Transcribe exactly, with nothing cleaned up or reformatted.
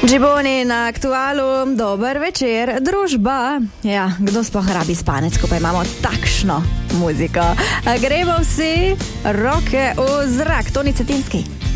Džiboni na Aktualu, dober večer, družba. Ja, kdo sploh rabi spanec, ko pa imamo takšno muziko. Gremo vsi roke v zrak, Toni Cetinski.